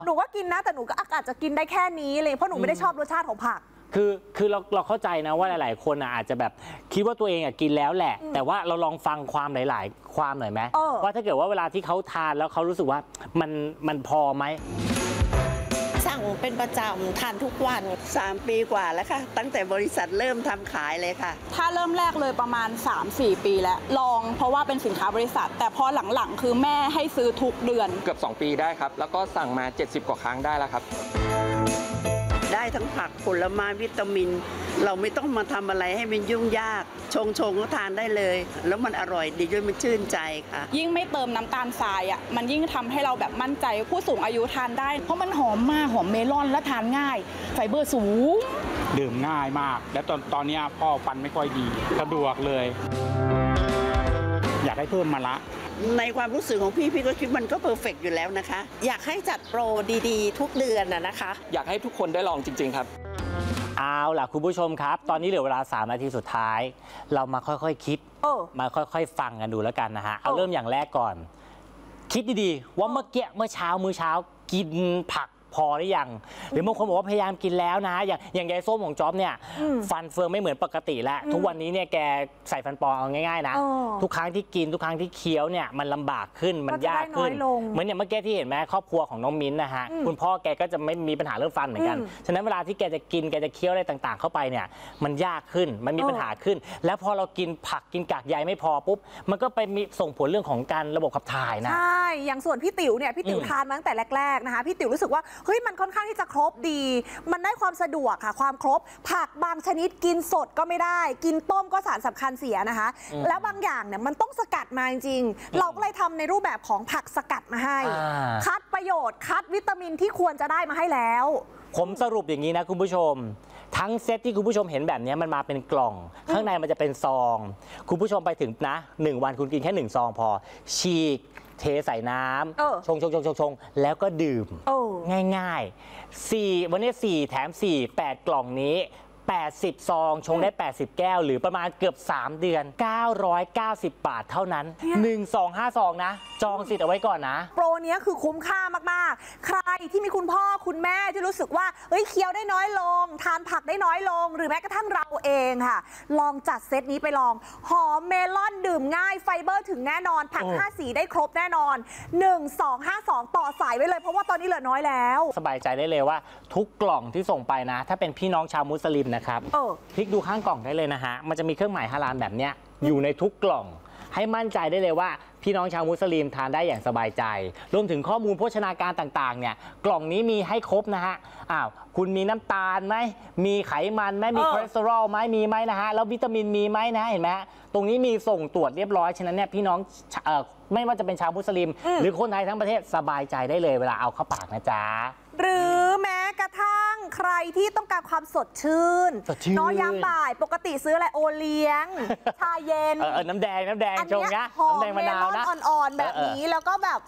หนูก็กินนะแต่หนูก็อาจจะกินได้แค่นี้เลยเพราะหนูไม่ได้ชอบรสชาติของผักคือเราเข้าใจนะว่าหลายๆคนอาจจะแบบคิดว่าตัวเองกินแล้วแหละแต่ว่าเราลองฟังความหลายๆความหน่อยไหมว่าถ้าเกิดว่าเวลาที่เขาทานแล้วเขารู้สึกว่ามันพอไหมสั่งเป็นประจำทานทุกวัน 3 ปีกว่าแล้วค่ะตั้งแต่บริษัทเริ่มทำขายเลยค่ะถ้าเริ่มแรกเลยประมาณ 3-4 ปีแล้วลองเพราะว่าเป็นสินค้าบริษัทแต่พอหลังๆคือแม่ให้ซื้อทุกเดือนเกือบ2 ปีได้ครับแล้วก็สั่งมา70 กว่าครั้งได้แล้วครับได้ทั้งผักผลไม้วิตามินเราไม่ต้องมาทำอะไรให้มันยุ่งยากชงก็ทานได้เลยแล้วมันอร่อยดีด้วยมันชื่นใจค่ะยิ่งไม่เติมน้ำตาลทรายมันยิ่งทำให้เราแบบมั่นใจผู้สูงอายุทานได้เพราะมันหอมมากหอมเมลอนและทานง่ายไฟเบอร์สูงดื่มง่ายมากและตอนนี้พ่อฟันไม่ค่อยดีสะดวกเลยอยากให้เพิ่มมะระในความรู้สึกของพี่ก็คิดมันก็เพอร์เฟกต์อยู่แล้วนะคะอยากให้จัดโปรดีๆทุกเดือนนะคะอยากให้ทุกคนได้ลองจริงๆครับเอาล่ะคุณผู้ชมครับตอนนี้เหลือเวลา3 นาทีสุดท้ายเรามาค่อยๆคิดมาค่อยๆฟังกันดูแล้วกันนะฮะเอาเริ่มอย่างแรกก่อนคิดดีๆว่าเมื่อเช้ามื้อเช้ากินผักพอหรือยังหรือบางคนบอกว่าพยายามกินแล้วนะอย่างยายส้มของจ๊อบเนี่ยฟันเฟืองไม่เหมือนปกติแล้วทุกวันนี้เนี่ยแกใส่ฟันปลอมเอาง่ายๆนะทุกครั้งที่กินทุกครั้งที่เคี้ยวเนี่ยมันลำบากขึ้นมันยากขึ้นเหมือนอย่างเมื่อกี้ที่เห็นไหมครอบครัวของน้องมิ้นนะฮะคุณพ่อแกก็จะไม่มีปัญหาเรื่องฟันเหมือนกันฉะนั้นเวลาที่แกจะกินแกจะเคี้ยวอะไรต่างๆเข้าไปเนี่ยมันยากขึ้นมันมีปัญหาขึ้นแล้วพอเรากินผักกินกากใยไม่พอปุ๊บมันก็ไปมีส่งผลเรื่องของการระบบขับถ่ายนะใช่อย่างส่วนพี่ติ๋วเนี่ยพี่ติ๋วทานมาตั้งแต่แรกๆนะคะพี่ติ๋วรู้สึกว่าเฮ้ยมันค่อนข้างที่จะครบดีมันได้ความสะดวกค่ะความครบผักบางชนิดกินสดก็ไม่ได้กินต้มก็สารสำคัญเสียนะคะแล้วบางอย่างเนี่ยมันต้องสกัดมาจริงเราก็เลยทำในรูปแบบของผักสกัดมาให้คัดประโยชน์คัดวิตามินที่ควรจะได้มาให้แล้วผมสรุปอย่างนี้นะคุณผู้ชมทั้งเซตที่คุณผู้ชมเห็นแบบนี้มันมาเป็นกล่องข้างในมันจะเป็นซองคุณผู้ชมไปถึงนะ1 วันคุณกินแค่1 ซองพอฉีกเทใส่น้ำชงแล้วก็ดื่มง่ายๆวันนี้4 แถม 4 8 กล่องนี้80 ซองชงได้80 แก้วหรือประมาณเกือบ3 เดือน990 บาทเท่านั้น125 ซองนะจองสิทธิ์เอาไว้ก่อนนะโปรนี้คือคุ้มค่ามากๆใครที่มีคุณพ่อคุณแม่ที่รู้สึกว่าเฮ้ยเคี้ยวได้น้อยลงทานผักได้น้อยลงหรือแม้กระทั่งเราเองค่ะลองจัดเซตนี้ไปลองหอมเมลอนดื่มง่ายไฟเบอร์ถึงแน่นอนผัก5 สีได้ครบแน่นอน1252ต่อสายไว้เลยเพราะว่าตอนนี้เหลือน้อยแล้วสบายใจได้เลยว่าทุกกล่องที่ส่งไปนะถ้าเป็นพี่น้องชาวมุสลิมนะครับพลิกดูข้างกล่องได้เลยนะฮะมันจะมีเครื่องหมายฮาลาลแบบเนี้ยอยู่ในทุกกล่องให้มั่นใจได้เลยว่าพี่น้องชาวมุสลิมทานได้อย่างสบายใจรวมถึงข้อมูลโภชนาการต่างๆเนี่ยกล่องนี้มีให้ครบนะฮะคุณมีน้ำตาลไหมมีไขมันไหมมีคอเลสเตอรอลไหมมีไหมนะฮะแล้ววิตามินมีไหมนะเห็นไหมตรงนี้มีส่งตรวจเรียบร้อยฉะนั้นเนี่ยพี่น้องไม่ว่าจะเป็นชาวมุสลิมหรือคนไทยทั้งประเทศสบายใจได้เลยเวลาเอาเข้าปากนะจ๊ะหรือแม้กระทั่งใครที่ต้องการความสดชื่นน้อยยามบ่ายปกติซื้ออะไรโอเลี้ยงชาเย็นน้ำแดงชงนะน้ำแดงมะนาวนะอ่อนๆแบบนี้แล้วก็แบบ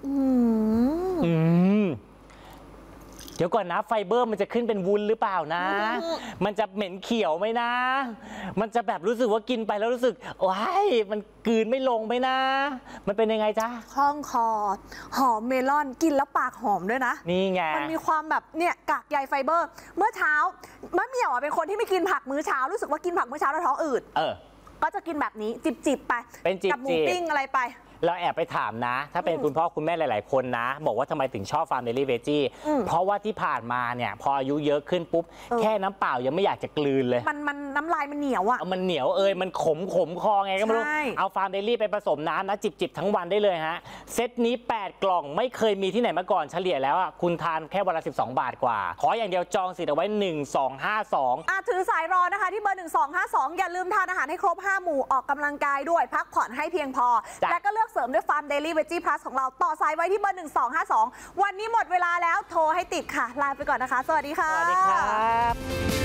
เดี๋ยวก่อนนะไฟเบอร์มันจะขึ้นเป็นวุ้นหรือเปล่านะมันจะเหม็นเขียวไหมนะมันจะแบบรู้สึกว่ากินไปแล้วรู้สึกว้ายมันกลืนไม่ลงไหมนะมันเป็นยังไงจ๊ะคล่องคอหอมเมลอนกินแล้วปากหอมด้วยนะนี่ไงมันมีความแบบเนี่ยกากใยไฟเบอร์เมื่อเช้ามะเหมี่ยวเป็นคนที่ไม่กินผักมื้อเช้ารู้สึกว่ากินผักมื้อเช้าแล้วท้องอืดก็จะกินแบบนี้จิบไปกับหมูปิ้งอะไรไปเราแอบไปถามนะถ้าเป็นคุณพ่อคุณแม่หลายๆคนนะบอกว่าทำไมถึงชอบฟาร์มเดลี่เวจี้เพราะว่าที่ผ่านมาเนี่ยพออายุเยอะขึ้นปุ๊บแค่น้ำเปล่ายังไม่อยากจะกลืนเลยมันน้ำลายมันเหนียวอ่ะมันเหนียวมันขมคอไงก็ไม่รู้เอาฟาร์มเดลี่ไปผสมน้ำนะจิบทั้งวันได้เลยฮะเซตนี้8 กล่องไม่เคยมีที่ไหนมาก่อนเฉลี่ยแล้วอ่ะคุณทานแค่วันละ12 บาทกว่าขออย่างเดียวจองสิทธิ์เอาไว้1252 ถือสายรอนะคะที่เบอร์1252อย่าลืมทานอาหารให้ครบ5 หมู่ออกกำลังกายด้วยพักผ่อนให้เพียงพอและก็เลือกเสริมด้วยฟาร์มเดลี่เวจี้พลัสของเราต่อสายไว้ที่เบอร์1252วันนี้หมดเวลาแล้วโทรให้ติดค่ะลาไปก่อนนะคะสวัสดีค่ะสวัสดีครับ